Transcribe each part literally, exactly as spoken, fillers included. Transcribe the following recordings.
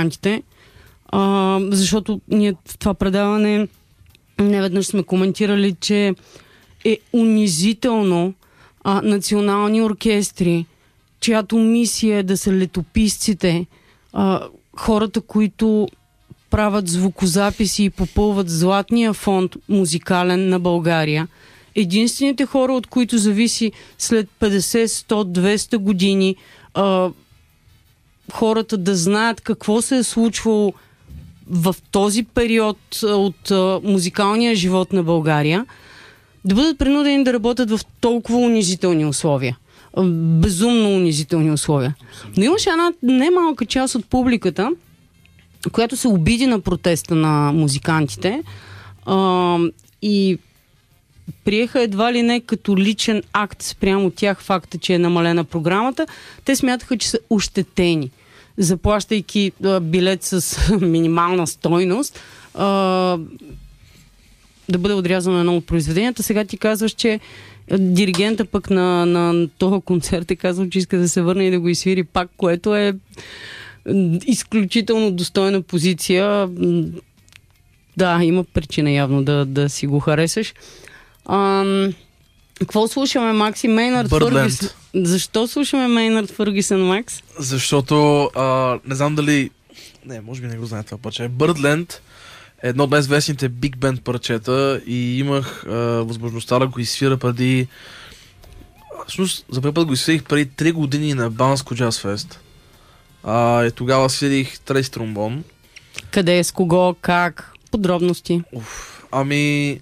музикантите, а, защото ние в това предаване неведнъж сме коментирали, че е унизително а, национални оркестри, чиято мисия е да са летописците, а, хората, които правят звукозаписи и попълват златния фонд музикален на България. Единствените хора, от които зависи след петдесет, сто, двеста години а, хората да знаят какво се е случвало в този период от а, музикалния живот на България, да бъдат принудени да работят в толкова унизителни условия. Безумно унизителни условия. Но имаше една немалка част от публиката, която се обиди на протеста на музикантите а, и приеха едва ли не като личен акт спрямо тях факта, че е намалена програмата. Те смятаха, че са ощетени, заплащайки а, билет с минимална стойност, а, да бъде отрязано едно от произведенията. Сега ти казваш, че диригента пък на, на този концерт е казал, че иска да се върне и да го изсвири пак, което е изключително достойна позиция. Да, има причина явно да, да си го харесаш. Ам, какво слушаме, Макс и Мейнард Фъргюсън? Защо слушаме Мейнард Фъргюсън, Макс? Защото а, не знам дали... Не, може би не го знае това парче. Birdland е едно от най-известните биг бенд парчета и имах а, възможността да го изсвира преди... Всъщност, за първи път го изсвирих преди три години на Банско Джаз Фест. А, и тогава свирих трейс тромбон. Къде, с кого, как? Подробности. Уф, ами...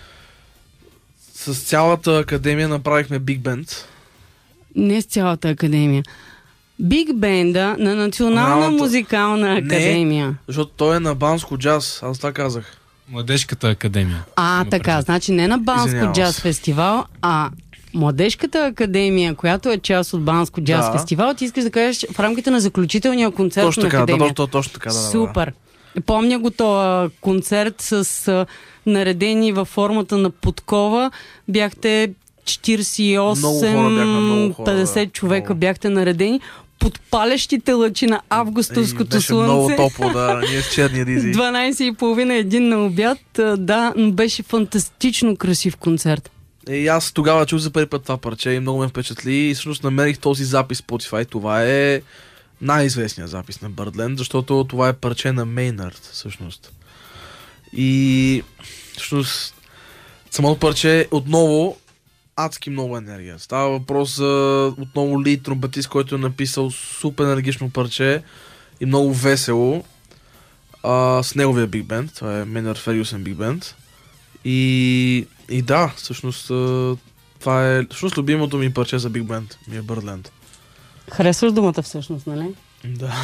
С цялата академия направихме биг бенд. Не с цялата академия. Биг бенда на Национална Рамата... музикална академия. Не, защото той е на Банско джаз, аз така казах. Младежката академия. А, така, предвид. Значи не на Банско джаз фестивал, а Младежката академия, която е част от Банско джаз да. фестивал, ти искаш да кажеш в рамките на заключителния концерт точно на така, академията. Да, точно така, да. Супер. Помня го този концерт с а, наредени във формата на подкова. Бяхте четирийсет и осем петдесет да. човека много. Бяхте наредени под палещите лъчи на августовското беше слънце. Беше много топло, да. Ние с черни ризи. дванайсет и половина, един на обяд. Да, беше фантастично красив концерт. И аз тогава чух за първи път това парче и много ме впечатли и всъщност намерих този запис в Spotify. Това е най-известният запис на Birdland, защото това е парче на Мейнард, всъщност. И всъщност самото парче отново адски много енергия. Става въпрос за отново лид тромпетист, който е написал супер енергично парче и много весело а, с неговия биг бенд. Това е Мейнард Фъргюсън биг бенд. И, и да, всъщност това е всъщност любимото ми парче за биг бенд. Ми е Birdland. Харесваш думата всъщност, нали? Да.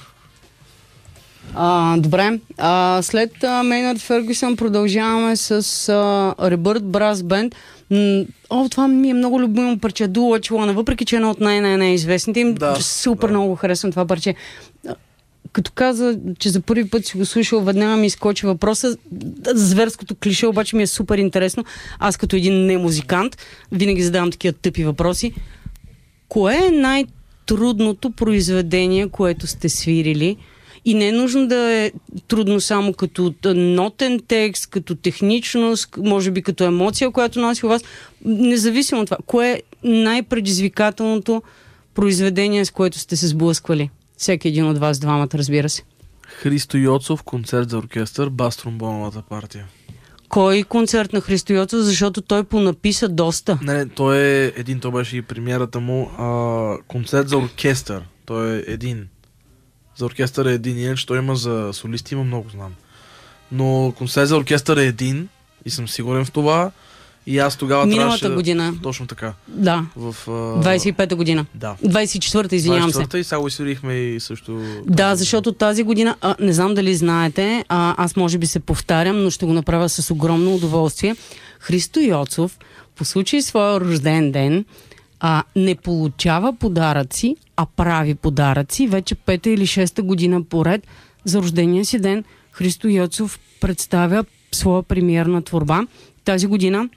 А, добре. А, след Мейнард Фъргюсън продължаваме с а, Rebirth Brass Band. М- О, това ми е много любимо парче. Do What You Wanna, въпреки че е едно от най-най-най-известните им. Да, супер да. много харесвам това парче. Като каза, че за първи път си го слушал, веднага ми изкочи въпроса. Зверското клише обаче ми е супер интересно. Аз като един не музикант винаги задавам такива тъпи въпроси. Кое е най-трудното произведение, което сте свирили? И не е нужно да е трудно само като нотен текст, като техничност, може би като емоция, която носи у вас. Независимо от това, кое е най-предизвикателното произведение, с което сте се сблъсквали? Всеки един от вас, двамата, разбира се. Христо Йоцов, концерт за оркестър, бас тромбоновата партия. Кой концерт на Христо Йоцов? Защото той понаписа доста. Не, не, той е един, то беше и премиерата му. А, концерт за оркестър. Той е един. За оркестър е един, иначе той има за солисти, има много, знам. Но концерт за оркестър е един и съм сигурен в това. И аз тогава Миналата трябваше... година. Точно така. Да. В, а... двайсет и пета година. Да. двайсет и четвърта, извинявам двайсет и четвърта се. и сега го свирихме и също... Да, защото тази година, а, не знам дали знаете, а, аз може би се повтарям, но ще го направя с огромно удоволствие. Христо Йоцов, по случай своя рожден ден, а, не получава подаръци, а прави подаръци. Вече пета или шеста година поред за рождения си ден Христо Йоцов представя своя премиерна творба. Тази година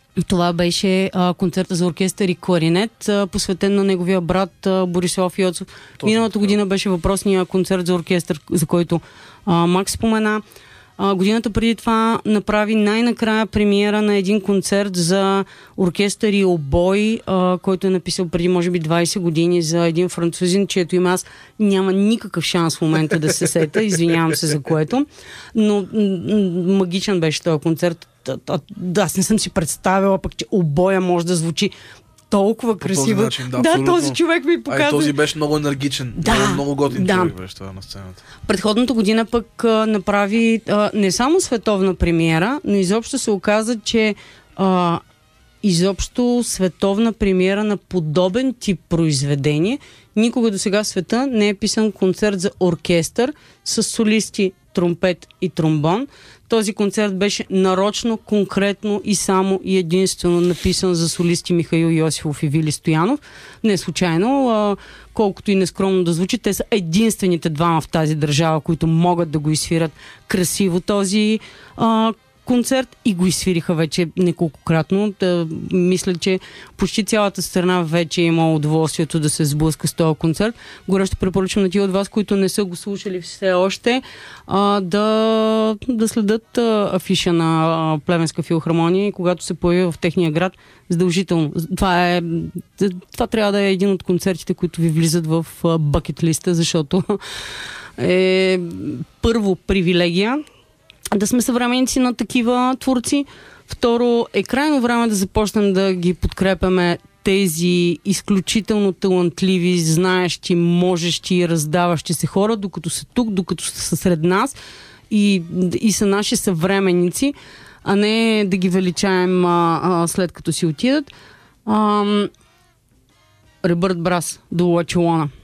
Това беше а, концерта за оркестър и кларинет, а, посветен на неговия брат а, Борислав Йоцов. Миналата година беше въпросния концерт за оркестър, за който а, Макс спомена. А, годината преди това направи най-накрая премиера на един концерт за оркестър и обой, а, който е написал преди може би двайсет години за един французин, чието име аз няма никакъв шанс в момента да се сета, извинявам се за което, но м- магичен беше този концерт. Да, аз не съм си представила пък, че обоя може да звучи толкова красиво. Начин, да, да този човек ми показва. А този беше много енергичен. Да, много, много готин да. човек беше това на сцената. Предходната година пък а, направи а, не само световна премиера, но изобщо се оказа, че а, изобщо световна премиера на подобен тип произведение. Никога до сега в света не е писан концерт за оркестър с солисти, тромпет и тромбон. Този концерт беше нарочно, конкретно и само и единствено написан за солисти Михаил Йосифов и Вили Стоянов. Не случайно, а, колкото и нескромно да звучи, те са единствените двама в тази държава, които могат да го изсвират красиво този а, концерт и го изсвириха вече неколкократно. Да, мисля, че почти цялата страна вече е имала удоволствието да се сблъска с този концерт. Горещо препоръчвам на тия от вас, които не са го слушали все още, а, да, да следят а, афиша на а, Плевенска филхармония и когато се появи в техния град, задължително. Това, е, това трябва да е един от концертите, които ви влизат в бъкет листа, защото е първо привилегия да сме съвременници на такива творци. Второ, е крайно време да започнем да ги подкрепяме тези изключително талантливи, знаещи, можещи и раздаващи се хора, докато са тук, докато са сред нас и, и са наши съвременници, а не да ги величаем а, а, след като си отидат. Ребърт Брас, до Лачелона.